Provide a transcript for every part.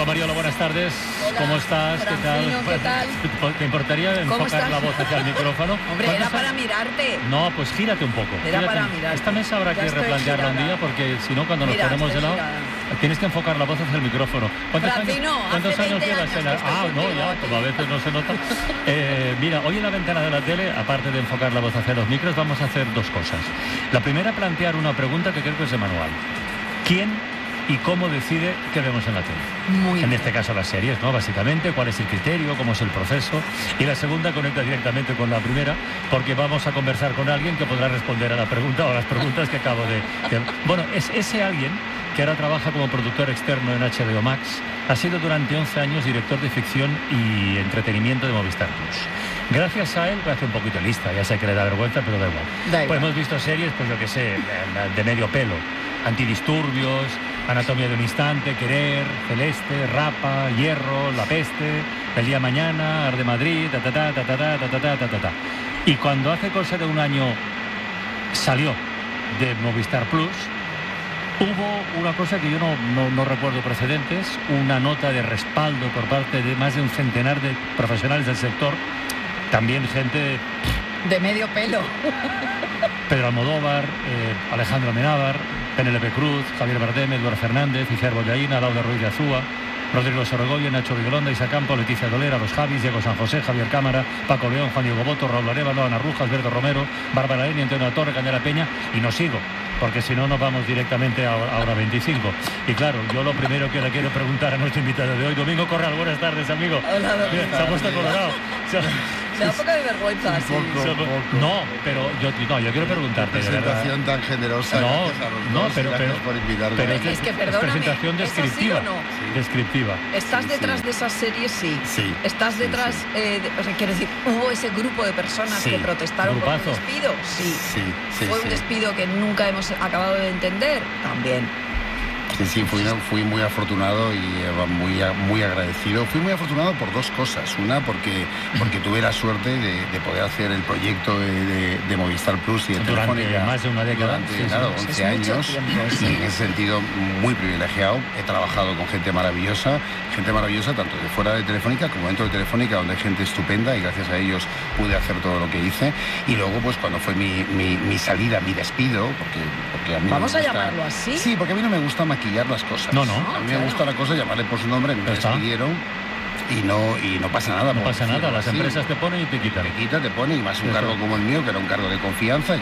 Hola Mariola, buenas tardes. Hola, ¿Cómo estás? Francino, ¿qué tal? ¿Te importaría enfocar la voz hacia el micrófono? Hombre, era para mirarte. No, pues gírate un poco. Era para mirarte. Esta mesa habrá que replantearla un día porque si no, cuando nos ponemos de lado, tienes que enfocar la voz hacia el micrófono. ¿Cuántos años llevas en la... ya, como a veces no se nota. Mira, hoy en la ventana de la tele, aparte de enfocar la voz hacia los micros, vamos a hacer dos cosas. La primera, plantear una pregunta que creo que es de manual. ¿Quién y cómo decide qué vemos en la tele? En este caso las series, ¿no? Básicamente, cuál es el criterio, cómo es el proceso. Y la segunda conecta directamente con la primera, porque vamos a conversar con alguien que podrá responder a la pregunta o a las preguntas que acabo de... Bueno, es ese alguien que ahora trabaja como productor externo en HBO Max. Ha sido durante 11 años director de ficción y entretenimiento de Movistar Plus. Gracias a él, voy a hacer un poquito lista, ya sé que le da vergüenza, pero da igual. Pues hemos visto series, pues yo que sé, de medio pelo. Antidisturbios, Anatomía de un instante, Querer, Celeste, Rapa, Hierro, La peste, El día mañana, Arde Madrid, Y cuando hace cosa de un año salió de Movistar Plus, hubo una cosa que yo no recuerdo precedentes, una nota de respaldo por parte de más de un centenar de profesionales del sector, también gente... de medio pelo. Pedro Almodóvar, Alejandro Amenábar, Penélope Cruz, Javier Bardem, Eduardo Fernández, Iciar Bollaín, Laura Ruiz de Azúa, Rodrigo Sorogoyen, Nacho Vigolonda, Isa Campo, Leticia Dolera, Los Javis, Diego San José, Javier Cámara, Paco León, Juan Diego Boto, Raúl Arévalo, Ana Rujas, Alberto Romero, Bárbara Eni, Antonio La Torre, Candela Peña, y no sigo, porque si no nos vamos directamente a hora 25. Y claro, yo lo primero que le quiero preguntar a nuestro invitado de hoy, Domingo Corral, buenas tardes, amigo. Hola, Domingo. Se ha puesto colorado. Me da un poco de vergüenza, sí. Poco. No, pero yo quiero preguntarte. Presentación tan generosa. Pero por invitarme. Pero es que perdóname, presentación descriptiva. ¿es así o no? Sí. Descriptiva. ¿Estás detrás de esas series? Sí. Sí. ¿Estás detrás, o sea, quiero decir, hubo ese grupo de personas que protestaron por un despido? Sí. ¿Fue un despido que nunca hemos acabado de entender? También. Sí, fui muy afortunado y muy agradecido. Fui muy afortunado por dos cosas. Una, porque tuve la suerte de poder hacer el proyecto de Movistar Plus y de Telefónica. Durante más de una década. Durante 11 años. Y en ese sentido, muy privilegiado. He trabajado con gente maravillosa tanto de fuera de Telefónica como dentro de Telefónica, donde hay gente estupenda y gracias a ellos pude hacer todo lo que hice. Y luego, pues cuando fue mi salida, mi despido, porque a mí ¿Vamos a llamarlo así? Sí, porque a mí no me gusta maquillar las cosas. No. A mí me gusta la cosa, llamarle por su nombre, me despidieron y no pasa nada. No pasa nada, las empresas te ponen y te quitan. Te ponen, y más un cargo como el mío, que era un cargo de confianza,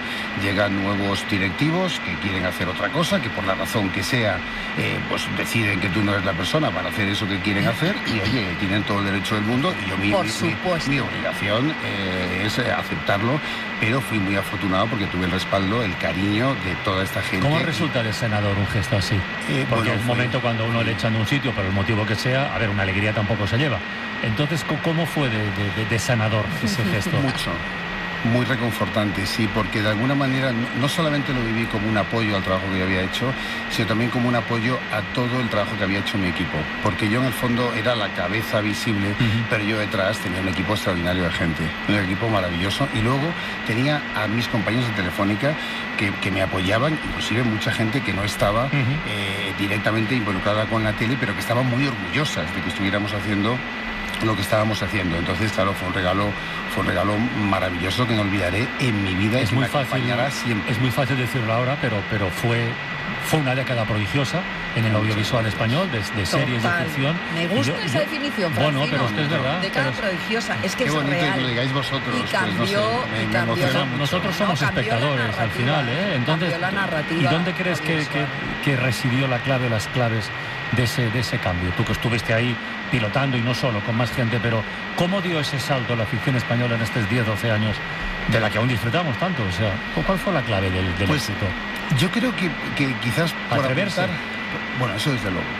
llegan nuevos directivos que quieren hacer otra cosa, que por la razón que sea, pues deciden que tú no eres la persona para hacer eso que quieren hacer, y oye, tienen todo el derecho del mundo, y yo mi obligación es aceptarlo, pero fui muy afortunado porque tuve el respaldo, el cariño de toda esta gente. ¿Cómo resulta de senador un gesto así? Porque es un momento cuando uno le echan de un sitio, por el motivo que sea, a ver, una alegría tampoco se lleva. Entonces, ¿cómo fue de sanador ese gesto? Mucho. Muy reconfortante, sí, porque de alguna manera no solamente lo viví como un apoyo al trabajo que yo había hecho, sino también como un apoyo a todo el trabajo que había hecho mi equipo. Porque yo en el fondo era la cabeza visible, pero yo detrás tenía un equipo extraordinario de gente, un equipo maravilloso, y luego tenía a mis compañeros de Telefónica que me apoyaban, inclusive mucha gente que no estaba directamente involucrada con la tele, pero que estaban muy orgullosas de que estuviéramos haciendo lo que estábamos haciendo. Entonces, claro, fue un regalo maravilloso que no olvidaré en mi vida. Es y muy me acompañará siempre. Es muy fácil decirlo ahora, pero fue una década prodigiosa en el audiovisual español, de series de ficción. Me gusta esa definición, Francino. Bueno, pero es que es verdad. Década prodigiosa, es que qué es bonito real. que lo digáis vosotros. Y cambió, pues no sé, me emociona mucho. Nosotros somos espectadores al final, ¿eh? Entonces, cambió la narrativa. ¿Y dónde crees que residió la clave, las claves de ese cambio? Tú que estuviste ahí pilotando, y no solo, con más gente, pero ¿cómo dio ese salto la ficción española en estos 10-12 años de la que aún disfrutamos tanto? O sea, ¿cuál fue la clave del éxito? Yo creo que quizás por atreverse. Bueno, eso desde luego.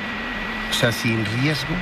O sea, sin riesgo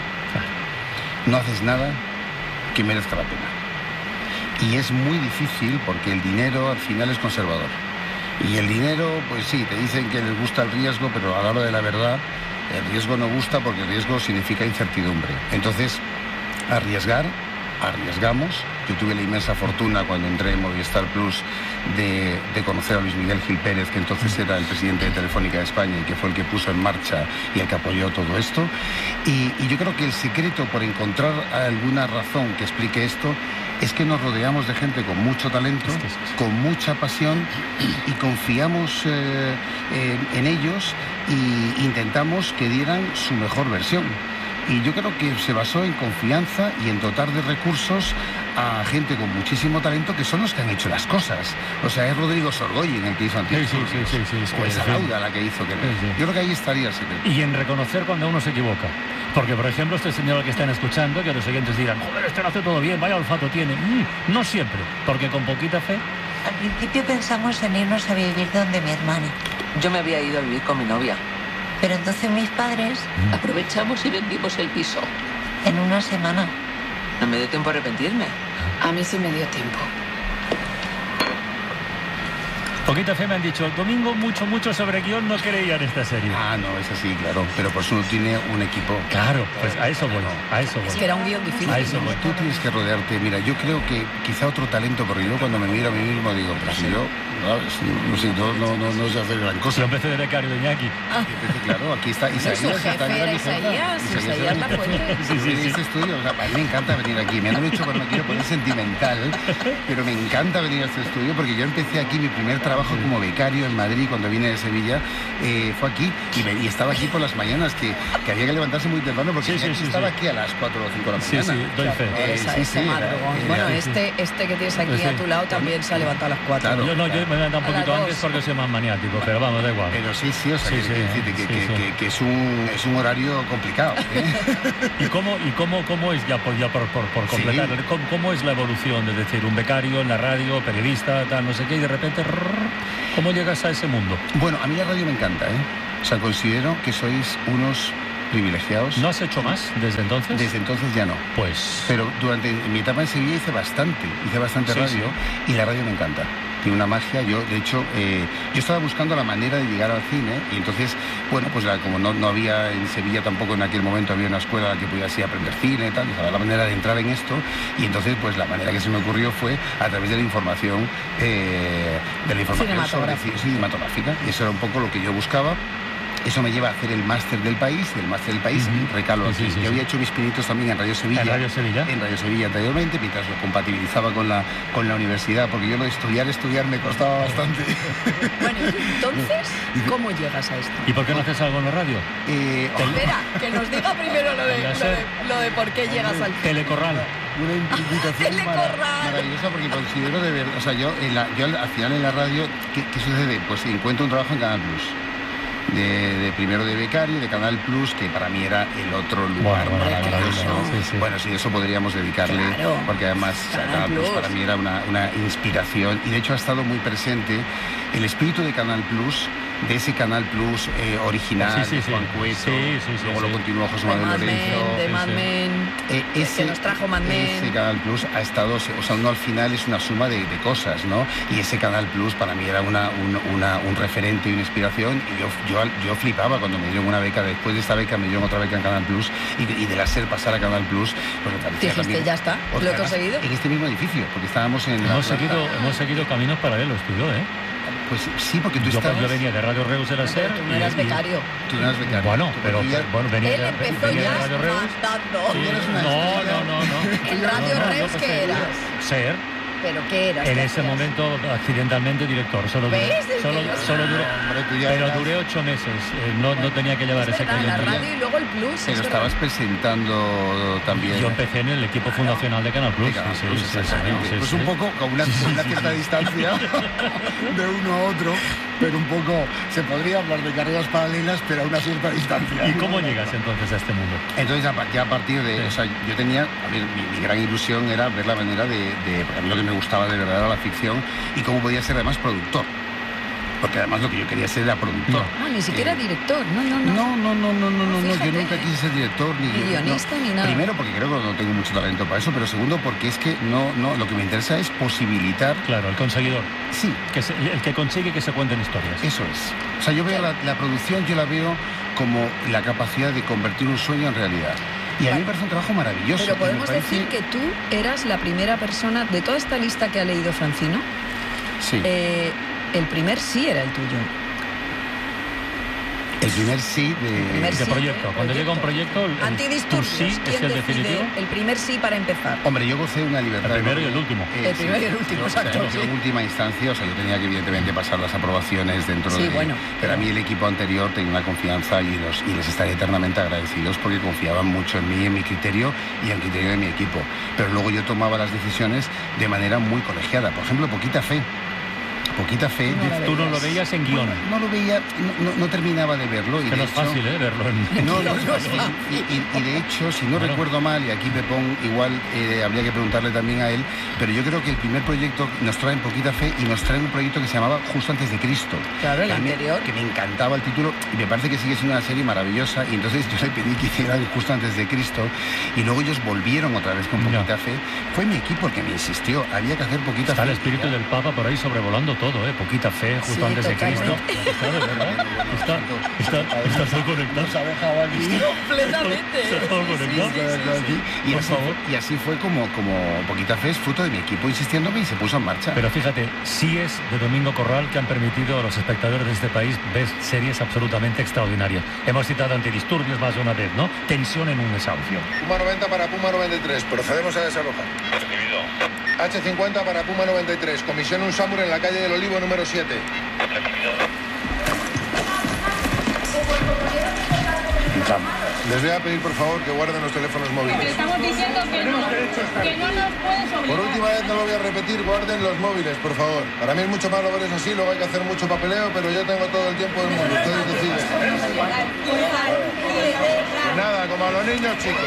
no haces nada que merezca la pena. Y es muy difícil porque el dinero al final es conservador. Y el dinero, pues sí, te dicen que les gusta el riesgo, pero a la hora de la verdad el riesgo no gusta porque el riesgo significa incertidumbre. Entonces, arriesgar arriesgamos. Yo tuve la inmensa fortuna cuando entré en Movistar Plus de conocer a Luis Miguel Gil Pérez, que entonces era el presidente de Telefónica de España y que fue el que puso en marcha y el que apoyó todo esto. Y yo creo que el secreto por encontrar alguna razón que explique esto es que nos rodeamos de gente con mucho talento, con mucha pasión, y confiamos en ellos e intentamos que dieran su mejor versión. Y yo creo que se basó en confianza y en dotar de recursos a gente con muchísimo talento, que son los que han hecho las cosas. O sea, es Rodrigo Sorgoyen el que hizo Antiguos. O es Alauda la que hizo. Yo creo que ahí estaría el secreto. Y en reconocer cuando uno se equivoca. Porque, por ejemplo, este señor que están escuchando, que los oyentes dirán, joder, este lo hace todo bien, vaya olfato tiene. No siempre, porque con poquita fe. Al principio pensamos en irnos a vivir donde mi hermana. Yo me había ido a vivir con mi novia. Pero entonces mis padres... aprovechamos y vendimos el piso. En una semana. No me dio tiempo a arrepentirme. A mí sí me dio tiempo. Poquita fe me han dicho, domingo mucho sobre guión no creía en esta serie. Ah, no, es así, claro. Pero por eso uno tiene un equipo. Claro, pues a eso voy. Es que era un guión difícil. A eso voy. Tú tienes que rodearte. Mira, yo creo que quizá otro talento, porque yo cuando me miro a mí mismo digo, pero si yo no sé hacer gran cosa. Yo empecé de becario de Iñaki. Claro, aquí está Isaías. Isaías La Fuente. Sí. Este estudio, o sea, a mí me encanta venir aquí. Me han dicho porque no quiero poner sentimental, pero me encanta venir a este estudio porque yo empecé aquí, mi primer trabajo como becario en Madrid cuando vine de Sevilla, fue aquí y estaba aquí por las mañanas, que había que levantarse muy temprano porque estaba aquí a las 4 o 5 de la mañana. Sí, doy fe. Bueno, este que tienes aquí a tu lado también se ha levantado a las 4. Claro, yo me he levantado un poquito antes porque soy más maniático, pero vamos, da igual. Pero sí, o sea, que es un horario complicado. ¿Y cómo es, ya por completar, cómo es la evolución? Es decir, un becario en la radio, periodista, tal, no sé qué, y de repente, ¿cómo llegas a ese mundo? Bueno, a mí la radio me encanta, O sea, considero que sois unos privilegiados. ¿No has hecho más desde entonces? Desde entonces ya no. Pues... Pero durante mi etapa en Sevilla hice bastante radio, y la radio me encanta. Tiene una magia. Yo, de hecho, yo estaba buscando la manera de llegar al cine y entonces, bueno, pues como no había en Sevilla tampoco en aquel momento había una escuela que pudiera así aprender cine y tal, y sabía la manera de entrar en esto, y entonces pues la manera que se me ocurrió fue a través de la información cinematográfica, y eso era un poco lo que yo buscaba. Eso me lleva a hacer el máster del país, y el máster del país recalo aquí. Yo había hecho mis pinitos también en Radio Sevilla. ¿En Radio Sevilla? En Radio Sevilla anteriormente, mientras lo compatibilizaba con la universidad, porque yo lo de estudiar me costaba bastante. Bueno, entonces, ¿cómo llegas a esto? ¿Y por qué no haces algo en la radio? Espera, que nos diga primero lo de por qué llegas al... Telecorral. Una invitación maravillosa, porque considero de verdad, o sea, yo al final en la radio, ¿qué sucede? Pues encuentro un trabajo en Canal Plus. Primero de becario, de Canal Plus, que para mí era el otro lugar maravilloso. Bueno, sí, eso podríamos dedicarle, porque además Canal Plus para mí era una inspiración, y de hecho ha estado muy presente el espíritu de Canal Plus, de ese Canal Plus original, Juan Cueto, luego lo continuó José Manuel Lorenzo, de Mad Men, que nos trajo Mad Men. Ese Canal Plus ha estado, o sea, uno al final es una suma de cosas, ¿no? Y ese Canal Plus para mí era un referente y una inspiración, y yo flipaba cuando me dieron una beca. Después de esta beca me dieron otra beca en Canal Plus, y de la SER pasar a Canal Plus, pues me parecía también... ya está, lo he conseguido. En este mismo edificio, porque estábamos en... Hemos seguido caminos paralelos, tú y yo, Pues sí, porque tú estabas... Yo venía de Radio Reus de la SER. Tú no eras becario. Tú no eras becario. Bueno, pero venía él empezó ya de Radio Reus. No. ¿En Radio Reus qué eras? SER. ¿Pero qué eras? En ese momento, accidentalmente, director. Solo duré, pero duré 8 meses. No tenía que llevar ese la radio y luego el Plus. Pero estabas presentando también... Yo empecé en el equipo fundacional de Canal Plus. Pues un poco con una cierta distancia de uno a otro, pero un poco... Se podría hablar de carreras paralelas, pero a una cierta distancia. ¿Y cómo llegas entonces a este mundo? Entonces, ya a partir de... O sea, yo tenía... A ver, mi gran ilusión era ver la manera de... Porque a mí lo que me gustaba de verdad era la ficción, y cómo podía ser además productor, porque además lo que yo quería ser era productor. Ni siquiera director. No, yo nunca quise ser director ni guionista ni nada. Primero porque creo que no tengo mucho talento para eso, pero segundo porque es que lo que me interesa es posibilitar... Claro, el conseguidor. Sí. El que consigue que se cuenten historias. Eso es. O sea, yo veo la producción, yo la veo como la capacidad de convertir un sueño en realidad. Y a mí me parece un trabajo maravilloso. Pero podemos decir que tú eras la primera persona de toda esta lista que ha leído Francino. Sí. El primer sí era el tuyo. El primer sí de proyecto. Cuando llega un proyecto, Antidisturbios. Sí es el definitivo. El primer sí para empezar. Hombre, yo gocé una libertad. El primero y el último. El primero y el último, exacto. En última instancia, o sea, yo tenía que evidentemente pasar las aprobaciones dentro de... Bueno. Pero a mí el equipo anterior tenía una confianza y les estaré eternamente agradecidos porque confiaban mucho en mí, en mi criterio y en el criterio de mi equipo. Pero luego yo tomaba las decisiones de manera muy colegiada. Por ejemplo, Poquita Fe. Tú no lo veías en guión. No lo veía, no terminaba de verlo. Y que no es fácil, verlo en... No es fácil. Y de hecho, si no recuerdo mal, y aquí Pepón igual habría que preguntarle también a él, pero yo creo que el primer proyecto nos trae Poquita Fe y nos trae un proyecto que se llamaba Justo antes de Cristo. Claro, el anterior. Que me encantaba el título y me parece que sigue siendo una serie maravillosa, y entonces yo le pedí que hicieran Justo antes de Cristo y luego ellos volvieron otra vez con Poquita Fe. Fue mi equipo el que me insistió, había que hacer Poquita Fe. Está el espíritu del Papa por ahí sobrevolando todo. Poquita fe, justo antes de Cristo. Está de verdad. Está todo conectado. Nos ha dejado aquí. Completamente. Está todo conectado. Y así fue como Poquita Fe es fruto de mi equipo insistiéndome y se puso en marcha. Pero fíjate, sí es de Domingo Corral que han permitido a los espectadores de este país ver series absolutamente extraordinarias. Hemos citado Antidisturbios más de una vez, ¿no? Tensión en un desahucio. Puma 90 para Puma 93. Procedemos a desalojar. Recibido. H50 para Puma 93. Comisión Unsamur en la calle del Olivo número 7. Les voy a pedir por favor que guarden los teléfonos móviles. Te estamos diciendo que no nos puedes obligar. Por última vez no lo voy a repetir, guarden los móviles, por favor. Para mí es mucho más lo ver así, luego hay que hacer mucho papeleo, pero yo tengo todo el tiempo del mundo. Ustedes deciden. Pues nada, como a los niños, chicos.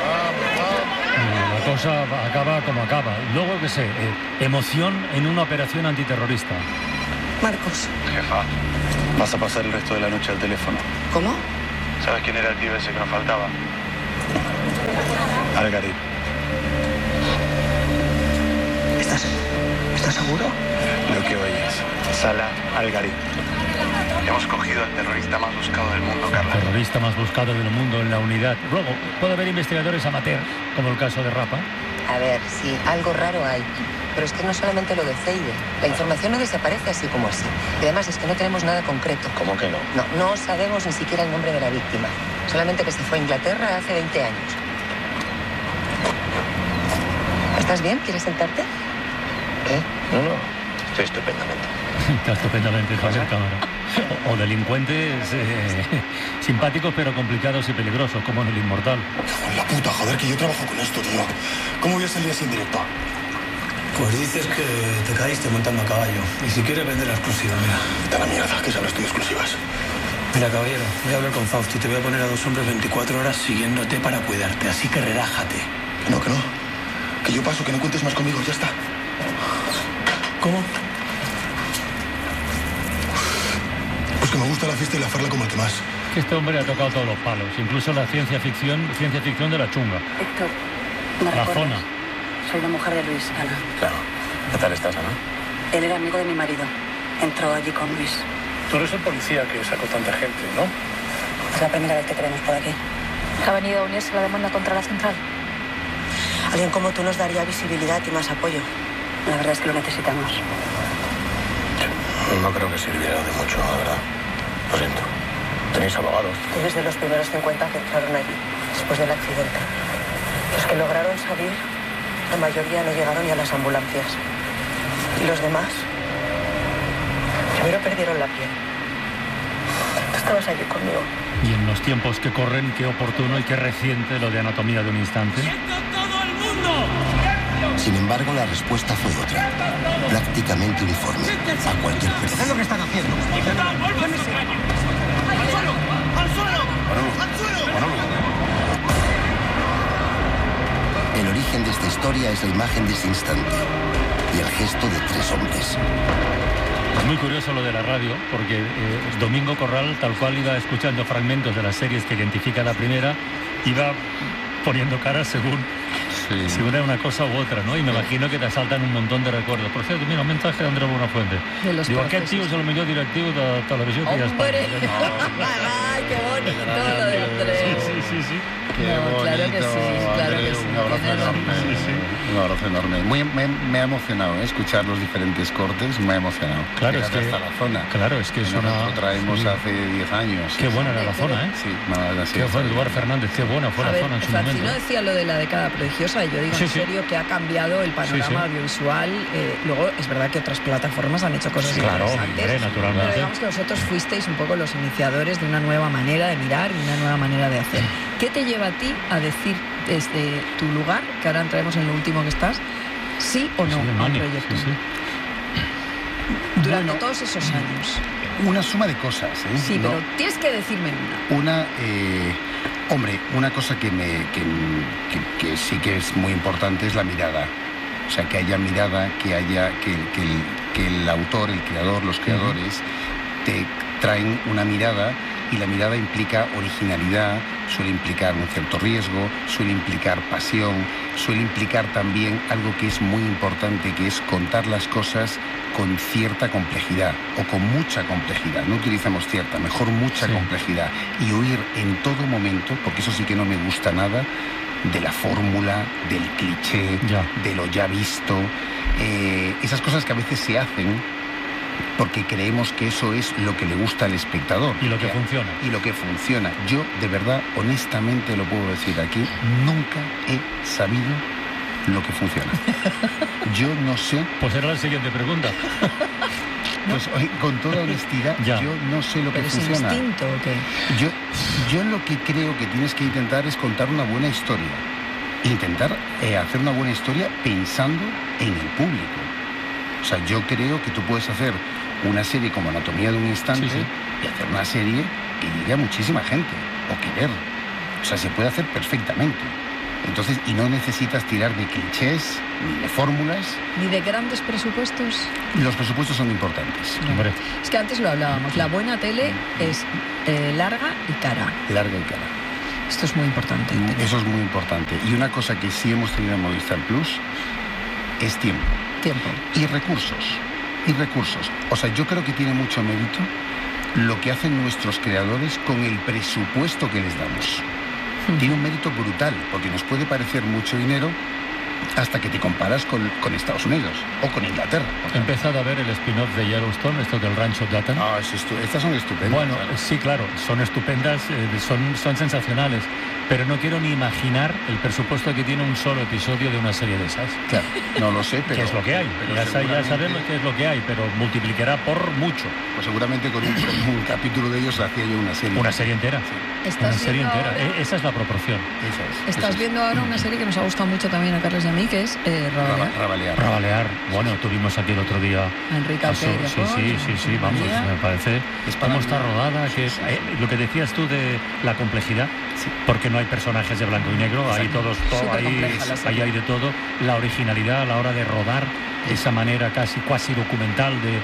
La cosa acaba como acaba. Luego, qué sé, emoción en una operación antiterrorista. Marcos. Jefa, vas a pasar el resto de la noche al teléfono. ¿Cómo? ¿Sabes quién era el pibe ese que nos faltaba? Algarit. ¿Estás seguro? Lo que oyes. Salah Algarit. Hemos cogido al terrorista más buscado del mundo, Carla. Terrorista más buscado del mundo en la unidad. Luego, puede haber investigadores amateur, como el caso de Rapa. A ver, sí, algo raro hay. Pero es que no solamente lo de Ceide. La información no desaparece así como así. Y además es que no tenemos nada concreto. ¿Cómo que no? No sabemos ni siquiera el nombre de la víctima. Solamente que se fue a Inglaterra hace 20 años. ¿Estás bien? ¿Quieres sentarte? No. Estoy estupendamente. Está estupendamente, Javier Cámara. O delincuentes simpáticos pero complicados y peligrosos, como en El Inmortal. Cago en la puta, joder, que yo trabajo con esto, tío. ¿Cómo voy a salir así en directo? Pues dices que te caíste montando a caballo. Y si quieres vender la exclusiva, mira. Vete a la mierda, que sabes tú de exclusivas. Mira, caballero, voy a hablar con Fausto y te voy a poner a 2 hombres 24 horas siguiéndote para cuidarte. Así que relájate. Que no. Que yo paso, que no cuentes más conmigo, ya está. ¿Cómo? Pues que me gusta la fiesta y la farla como el que más. Que este hombre ha tocado todos los palos, incluso la ciencia ficción de la chunga. Héctor, la zona. Soy la mujer de Luis, Ana. Claro. ¿Qué tal estás, Ana? Él era amigo de mi marido. Entró allí con Luis. Tú eres el policía que sacó tanta gente, ¿no? Es la primera vez que te vemos por aquí. ¿Ha venido a unirse a la demanda contra la central? Alguien como tú nos daría visibilidad y más apoyo. La verdad es que lo necesitamos. No creo que sirviera de mucho, la verdad. Lo siento. ¿Tenéis abogados? Tú eres de los primeros 50 que entraron allí, después del accidente. Los que lograron salir, la mayoría no llegaron ni a las ambulancias. Y los demás, primero perdieron la piel. Tú estabas allí conmigo. Y en los tiempos que corren, qué oportuno y qué reciente lo de Anatomía de un instante. ¡Todo el mundo! Sin embargo, la respuesta fue otra, prácticamente uniforme, a cualquier precio. Es lo que están haciendo. ¡Al suelo! ¡Al suelo! ¡Al suelo! El origen de esta historia es la imagen de ese instante y el gesto de 3 hombres. Es muy curioso lo de la radio, porque Domingo Corral, tal cual iba escuchando fragmentos de las series que identifica la primera, iba poniendo caras según era una cosa u otra, ¿no? Y me imagino que te asaltan un montón de recuerdos. Por cierto, mira, un mensaje de André Buenafuente. Digo, aquest tio és el millor directiu de televisió que hi ha a Espanya. ¡Ay, qué bonito lo de Andrés! Sí. Qué bonito. Claro que sí. Un abrazo enorme. Un abrazo enorme. Me ha emocionado escuchar los diferentes cortes, me ha emocionado. Claro, es que hasta la zona. Claro, es que es una... Lo traemos hace 10 años. Qué buena era la zona, ¿eh? Sí, nada, qué fue Eduardo Fernández, qué buena fue la zona en su momento. No decía lo de la década prodigiosa, y yo digo en serio que ha cambiado el panorama audiovisual. Luego, es verdad que otras plataformas han hecho cosas interesantes. Naturalmente. Pero digamos que vosotros fuisteis un poco los iniciadores de una nueva manera de mirar y una nueva manera de hacer. ¿Qué te lleva a ti a decir desde tu lugar, que ahora entraremos en lo último que estás, sí o no a un proyecto? Durante todos esos años. Una suma de cosas, ¿eh? Sí, pero tienes que decirme una. Una cosa que sí que es muy importante es la mirada. O sea, que haya mirada, que el autor, el creador, los creadores te traen una mirada, y la mirada implica originalidad, suele implicar un cierto riesgo, suele implicar pasión, suele implicar también algo que es muy importante, que es contar las cosas con cierta complejidad o con mucha complejidad. No utilizamos cierta, mejor mucha complejidad, y huir en todo momento, porque eso sí que no me gusta nada, de la fórmula, del cliché, de lo ya visto, esas cosas que a veces se hacen porque creemos que eso es lo que le gusta al espectador. Y lo que funciona. Y lo que funciona. Yo, de verdad, honestamente lo puedo decir aquí, nunca he sabido lo que funciona. Yo no sé... Pues era la siguiente pregunta. Pues con toda honestidad, yo no sé lo que funciona. ¿Pero es instinto o qué? Yo lo que creo que tienes que intentar es contar una buena historia. Intentar hacer una buena historia pensando en el público. O sea, yo creo que tú puedes hacer una serie como Anatomía de un Instante y hacer una serie que llegue a muchísima gente, o querer. O sea, se puede hacer perfectamente. Entonces, y no necesitas tirar de clichés, ni de fórmulas. ¿Ni de grandes presupuestos? Los presupuestos son importantes. Hombre. Es que antes lo hablábamos, la buena tele es larga y cara. Larga y cara. Esto es muy importante. Eso es muy importante. Y una cosa que sí hemos tenido en Movistar Plus es tiempo. Y recursos. O sea, yo creo que tiene mucho mérito lo que hacen nuestros creadores con el presupuesto que les damos. Tiene un mérito brutal, porque nos puede parecer mucho dinero hasta que te comparas con Estados Unidos o con Inglaterra. He empezado a ver el spin-off de Yellowstone, esto del rancho Dutton. Estas son estupendas. Bueno, sí, claro, son estupendas, son sensacionales, pero no quiero ni imaginar el presupuesto que tiene un solo episodio de una serie de esas. Claro, no lo sé, pero... ¿Qué es lo que hay? Ya sabemos qué es lo que hay, pero multiplicará por mucho. Pues seguramente con un capítulo de ellos hacía yo una serie. Una serie entera. Sí. Una serie entera. Esa es la proporción. Estás viendo ahora una serie que nos ha gustado mucho también a Carlos y a mí, que es Rabalear. Bueno, tuvimos aquí el otro día a Enrique Alqueira. Sí, vamos, me parece cómo está rodada, que lo que decías tú de la complejidad, porque no hay personajes de blanco y negro, hay ahí hay de todo, la originalidad a la hora de rodar, esa manera casi cuasi documental de...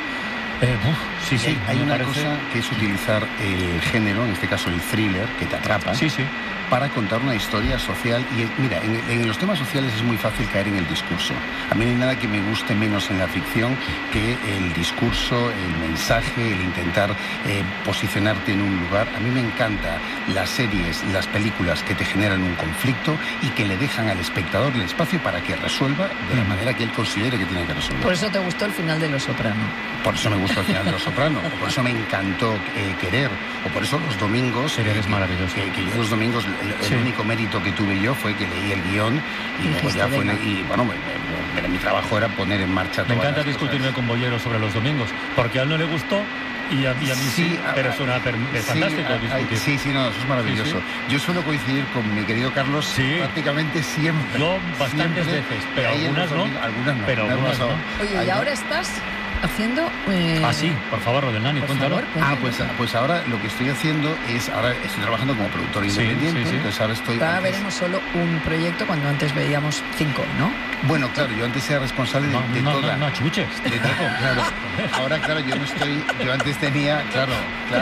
Hay una cosa que es utilizar el género, en este caso el thriller, que te atrapa, para contar una historia social. Y mira, en los temas sociales es muy fácil caer en el discurso. A mí no hay nada que me guste menos en la ficción que el discurso, el mensaje, el intentar posicionarte en un lugar. A mí me encantan las series, las películas que te generan un conflicto y que le dejan al espectador el espacio para que resuelva de la manera que él considere que tiene que resolver. Por eso te gustó el final de Los Soprano. Por eso me gustó el final de Los Soprano, o por eso me encantó Querer, o por eso los domingos... Es maravilloso. Que yo los domingos, el único mérito que tuve yo fue que leí el guión y luego ya fue... Y bueno, mi trabajo era poner en marcha todas Me encanta las discutirme cosas. con Bollero sobre los domingos, porque a él no le gustó y a mí sí, pero es fantástico discutir. Sí, eso es maravilloso. Yo suelo coincidir con mi querido Carlos prácticamente siempre. Yo bastantes veces, pero algunas no. Pero algunas no. Oye, y ahora estás haciendo... sí, por favor, Rodelnani, cuéntalo. Pues ahora lo que estoy haciendo es... Ahora estoy trabajando como productor independiente, entonces ahora estoy... Ahora veremos solo un proyecto cuando antes veíamos 5, ¿no? Bueno, claro, yo antes era responsable de toda... No, chuches. De todo, claro. Ahora, claro, yo no estoy... Yo antes tenía... Claro.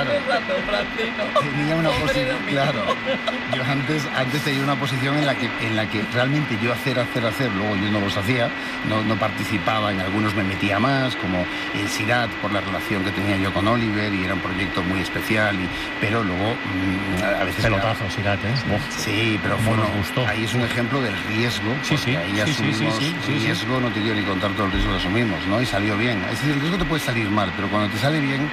Tenía una posición... Claro. Yo antes tenía una posición en la que realmente yo hacer, luego yo no los hacía, no participaba, en algunos me metía más, como Sirat por la relación que tenía yo con Oliver, y era un proyecto muy especial, pero luego a veces... Pelotazo, Sirat, ¿eh? Sí, pero ahí es un ejemplo del riesgo, ahí asumimos riesgo, no te quiero ni contar todo el riesgo que asumimos, ¿no? Y salió bien. Es decir, el riesgo te puede salir mal, pero cuando te sale bien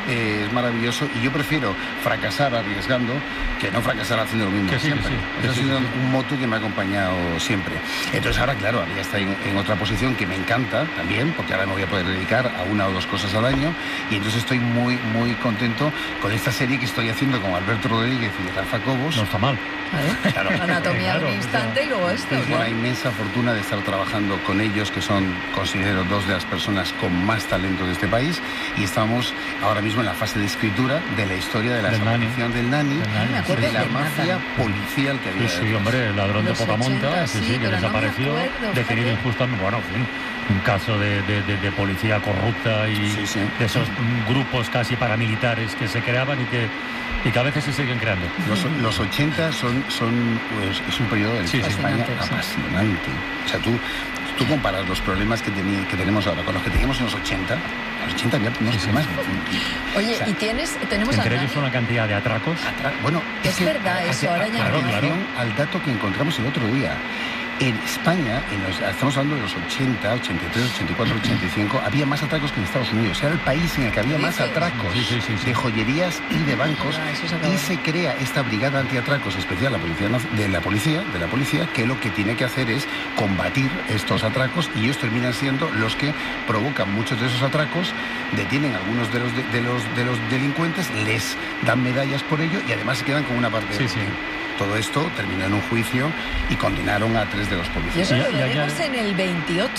es maravilloso, y yo prefiero fracasar arriesgando que no fracasar haciendo lo mismo siempre. Eso ha sido un moto que me ha acompañado siempre. Entonces ahora, claro, ya está en otra posición que me encanta también, porque ahora me voy a poder dedicar a 1 o 2 cosas al año, y entonces estoy muy, muy contento con esta serie que estoy haciendo con Alberto Rodríguez y Rafa Cobos. No está mal. Claro. Anatomía de un instante y luego esto. Tengo la inmensa fortuna de estar trabajando con ellos, que son, considero, 2 de las personas con más talento de este país, y estamos ahora mismo en la fase de escritura de la historia de la desaparición del Nani, de la mafia policial que había. Sí, hombre, el ladrón de Pocamonta, que desapareció, detenido injustamente, bueno, en fin, un caso de policía corrupta y de esos grupos casi paramilitares que se creaban y que a veces se siguen creando. Los 80 son pues, es un periodo de España apasionante. O sea, tú comparas los problemas que tenemos ahora con los que teníamos en los 80. Los 80 había no sé más. Oye, y tenemos entre ellos una cantidad de atracos. Bueno, es verdad eso, ahora ya claro. Al dato que encontramos el otro día. En España, estamos hablando de los 80, 83, 84, 85, había más atracos que en Estados Unidos. Era el país en el que había más atracos de joyerías y de bancos. Y se crea esta brigada antiatracos especial de la policía, que lo que tiene que hacer es combatir estos atracos, y ellos terminan siendo los que provocan muchos de esos atracos, detienen a algunos de los delincuentes, les dan medallas por ello, y además se quedan con una parte de todo esto terminó en un juicio y condenaron a 3 de los policías. Y eso lo veremos en el 28.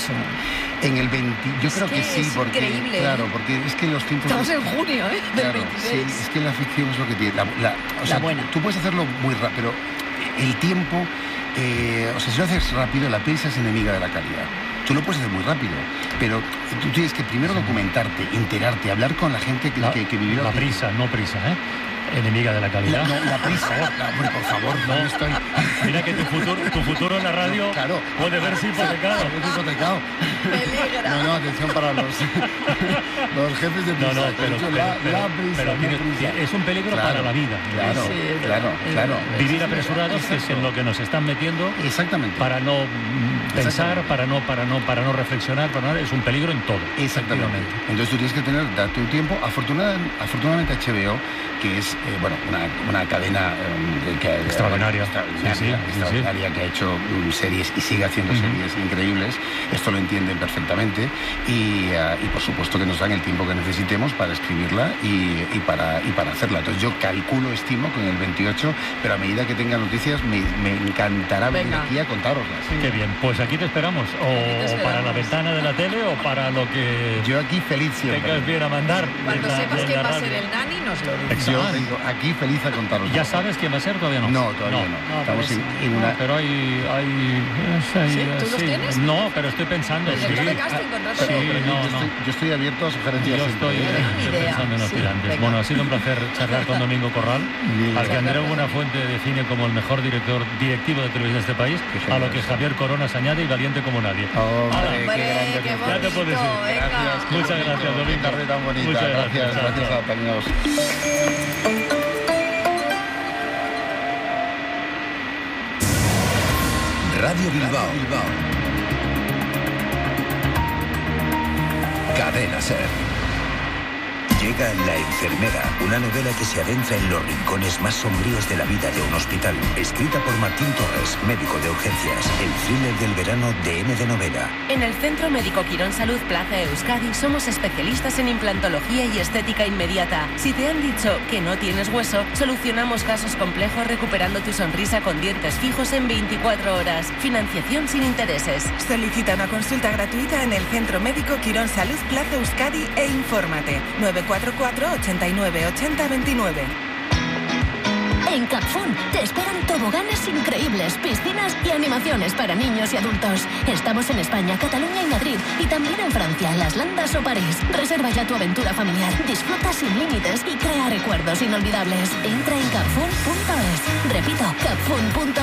En el 20, yo creo que sí, porque increíble, claro, porque es que los tiempos... Estamos en junio, ¿eh? Del 26. Sí, es que la ficción es lo que tiene. La buena. Tú puedes hacerlo muy rápido, pero el tiempo... si lo haces rápido, la prisa es enemiga de la calidad. Tú lo puedes hacer muy rápido, pero tú tienes que primero documentarte, enterarte, hablar con la gente que vivió... La prisa, no prisa, ¿eh? Enemiga de la calidad. La prisa, por favor, no estoy... Mira que tu futuro en la radio puede verse hipotecado. No, atención para los jefes de prisa. Pero es un peligro para la vida. Claro. Vivir apresurados, que es en lo que nos están metiendo. Exactamente. Para no pensar, para no reflexionar, es un peligro en todo. Exactamente. Entonces tú tienes que darte un tiempo. Afortunadamente HBO, que es una cadena extraordinaria, que ha hecho series y sigue haciendo series increíbles. Esto lo entienden perfectamente, y por supuesto que nos dan el tiempo que necesitemos para escribirla y para hacerla. Entonces yo estimo con el 28, pero a medida que tenga noticias me encantará venir aquí a contároslas. Qué bien, pues aquí te esperamos, para la ventana de la tele o para lo que yo aquí feliz siempre tengas bien a mandar. Cuando sepas quién va a ser el Nani, nos lo dices. Yo vengo aquí feliz a contaros. ¿Ya sabes quién va a ser? Todavía no. No, todavía no. Estamos en una... Pero hay... ¿Sí? ¿Tú los tienes? No, pero estoy pensando. Yo estoy abierto a sugerencias. Yo estoy pensando en aspirantes. Bueno, ha sido un placer charlar con Domingo Corral, al que Andreu Buenafuente define como el mejor directivo de televisión de este país, a lo que Javier Corona se añade y valiente como nadie. Qué ya te puedes ir. Gracias. Muchas gracias, Domingo. Qué tarde tan bonita. Muchas gracias a Taninos. Radio Bilbao. Cadena SER. Llega La enfermera, una novela que se adentra en los rincones más sombríos de la vida de un hospital. Escrita por Martín Torres, médico de urgencias. El thriller del verano de N de Novela. En el Centro Médico Quirón Salud Plaza Euskadi somos especialistas en implantología y estética inmediata. Si te han dicho que no tienes hueso, solucionamos casos complejos recuperando tu sonrisa con dientes fijos en 24 horas. Financiación sin intereses. Solicita una consulta gratuita en el Centro Médico Quirón Salud Plaza Euskadi e infórmate. 944 89 80 29. En Capfun te esperan toboganes increíbles, piscinas y animaciones para niños y adultos. Estamos en España, Cataluña y Madrid, y también en Francia, Las Landas o París. Reserva ya tu aventura familiar, disfruta sin límites y crea recuerdos inolvidables. Entra en capfun.es. Repito, capfun.es.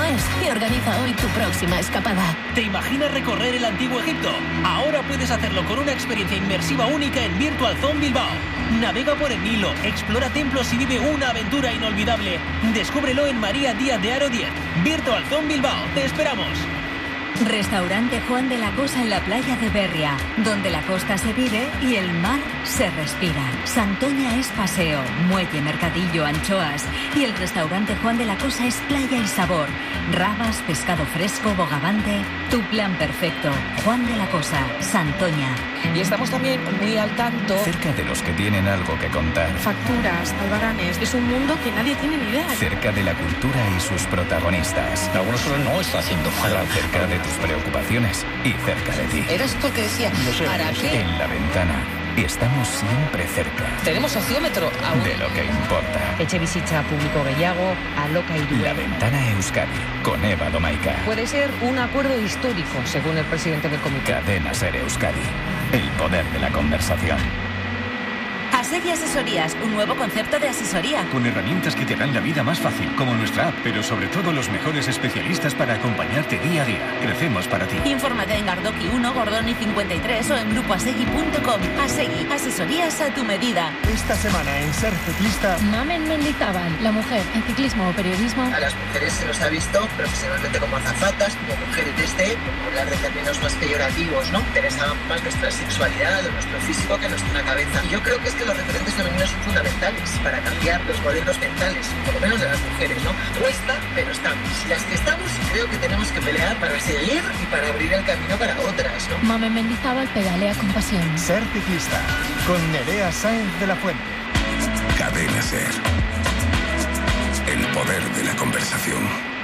es y organiza hoy tu próxima escapada. ¿Te imaginas recorrer el antiguo Egipto? Ahora puedes hacerlo con una experiencia inmersiva única en Virtual Zone Bilbao. Navega por el Nilo, explora templos y vive una aventura inolvidable. Descúbrelo en María Díaz de Haro 10. Virtual Zone Bilbao. ¡Te esperamos! Restaurante Juan de la Cosa en la playa de Berria, donde la costa se vive y el mar se respira. Santoña es paseo, muelle, mercadillo, anchoas. Y el restaurante Juan de la Cosa es playa y sabor. Rabas, pescado fresco, bogavante. Tu plan perfecto. Juan de la Cosa, Santoña. Y estamos también muy al tanto. Cerca de los que tienen algo que contar. Facturas, albaranes. Es un mundo que nadie tiene ni idea. Cerca de la cultura y sus protagonistas. Algunos solo no está haciendo falta. Cerca de tus preocupaciones y cerca de ti. Era esto que decía, no sé, ¿para qué? En La Ventana. Y estamos siempre cerca. Tenemos sociómetro aún. De lo que importa. Etxebizitza publiko gehiago, alokairu. La Ventana Euskadi, con Eva Domaica. Puede ser un acuerdo histórico, según el presidente del comité. Cadena Ser Euskadi. El poder de la conversación. Asegui Asesorías, un nuevo concepto de asesoría. Con herramientas que te harán la vida más fácil, como nuestra app, pero sobre todo los mejores especialistas para acompañarte día a día. Crecemos para ti. Infórmate en Gardoki 1, Gordoni 53 o en grupoasegui.com. Asegui, asesorías a tu medida. Esta semana en Ser Ciclista... Mamen Mendizábal, la mujer en ciclismo o periodismo. A las mujeres se nos ha visto profesionalmente como azafatas, como mujeres desde, por hablar de términos más peyorativos, ¿no? Interesa más nuestra sexualidad o nuestro físico que nuestra cabeza. Y yo creo que es que los referentes femeninos son fundamentales para cambiar los modelos mentales, por lo menos de las mujeres, ¿no? Cuesta, pero estamos. Las que estamos, creo que tenemos que pelear para seguir y para abrir el camino para otras, ¿no? Mamen Mendizábal pedalea con pasión. Ser Ciclista, con Nerea Sáenz de la Fuente. Cadena Ser. El poder de la conversación.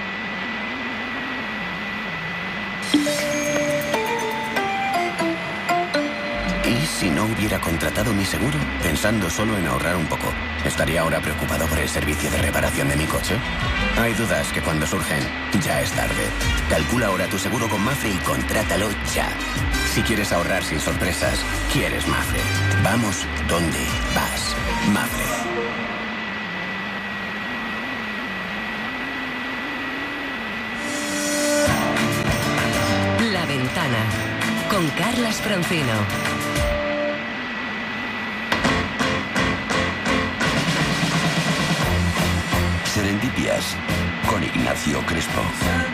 ¿Y si no hubiera contratado mi seguro? Pensando solo en ahorrar un poco. ¿Estaría ahora preocupado por el servicio de reparación de mi coche? Hay dudas que cuando surgen, ya es tarde. Calcula ahora tu seguro con Mafre y contrátalo ya. Si quieres ahorrar sin sorpresas, quieres Mafre. Vamos donde vas. Mafre. La Ventana, con Carlas Francino. Serendipias, con Ignacio Crespo.